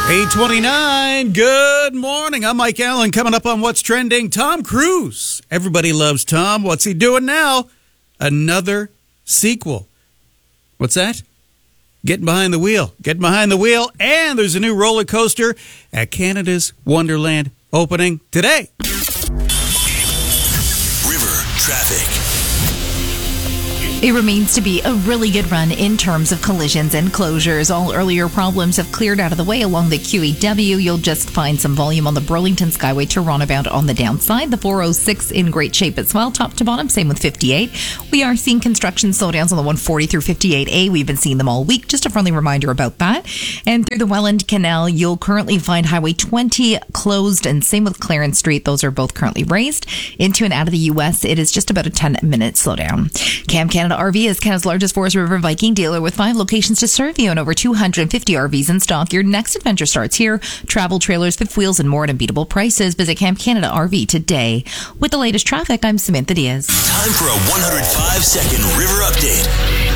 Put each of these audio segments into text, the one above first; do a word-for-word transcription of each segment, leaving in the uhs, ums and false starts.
eight twenty-nine, good morning. I'm Mike Allen. Coming up on What's Trending, Tom Cruise. Everybody loves Tom. What's he doing now? Another sequel. What's that? Getting behind the wheel. Getting behind the wheel. And there's a new roller coaster at Canada's Wonderland opening today. River traffic. It remains to be a really good run in terms of collisions and closures. All earlier problems have cleared out of the way along the Q E W. You'll just find some volume on the Burlington Skyway to Roundabout on the downside. The four oh six in great shape as well, top to bottom. Same with fifty-eight. We are seeing construction slowdowns on the one forty through fifty-eight A. We've been seeing them all week. Just a friendly reminder about that. And through the Welland Canal, you'll currently find Highway twenty closed, and same with Clarence Street. Those are both currently raised. Into and out of the U S, it is just about a ten minute slowdown. Cam Canada R V is Canada's largest Forest River Viking dealer with five locations to serve you and over two hundred fifty R Vs in stock. Your next adventure starts here. Travel trailers, fifth wheels, and more at unbeatable prices. Visit Camp Canada R V today. With the latest traffic, I'm Samantha Diaz. Time for a one hundred five second River Update.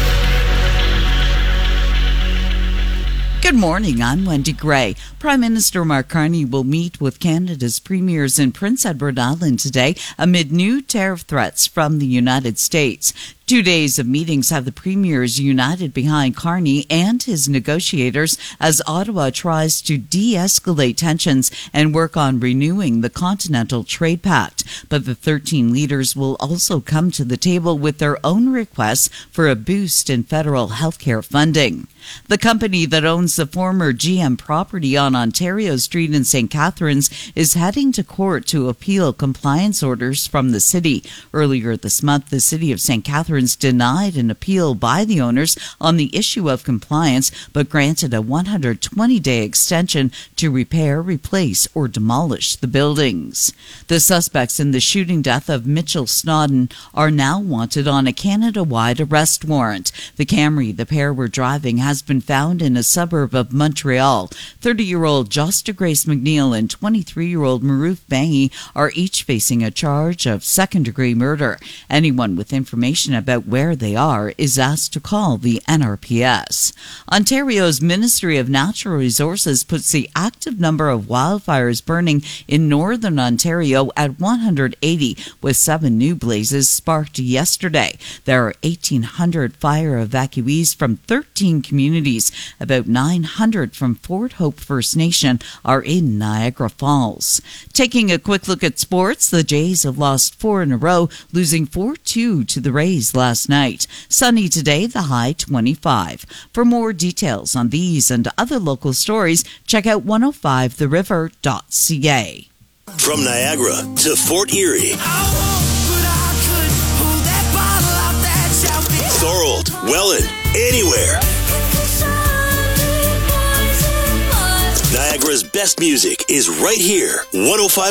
Good morning, I'm Wendy Gray. Prime Minister Mark Carney will meet with Canada's premiers in Prince Edward Island today amid new tariff threats from the United States. Two days of meetings have the premiers united behind Carney and his negotiators as Ottawa tries to de-escalate tensions and work on renewing the Continental Trade Pact. But the thirteen leaders will also come to the table with their own requests for a boost in federal healthcare funding. The company that owns the former G M property on Ontario Street in Saint Catharines is heading to court to appeal compliance orders from the city. Earlier this month, the city of Saint Catharines denied an appeal by the owners on the issue of compliance, but granted a one hundred twenty day extension to repair, replace, or demolish the buildings. The suspects in the shooting death of Mitchell Snodden are now wanted on a Canada-wide arrest warrant. The Camry the pair were driving has been found in a suburb of Montreal. thirty-year-old Josta Grace McNeil and twenty-three-year-old Maroof Bangi are each facing a charge of second-degree murder. Anyone with information about where they are is asked to call the N R P S. Ontario's Ministry of Natural Resources puts the active number of wildfires burning in northern Ontario at one hundred eighty, with seven new blazes sparked yesterday. There are eighteen hundred fire evacuees from thirteen communities. About nine hundred from Fort Hope First Nation are in Niagara Falls. Taking a quick look at sports, the Jays have lost four in a row, losing four two to the Rays last night. Sunny today, the high twenty-five. For more details on these and other local stories, check out one oh five the river dot c a. From Niagara to Fort Erie. Thorold, Welland, anywhere. Niagara's best music is right here. one oh five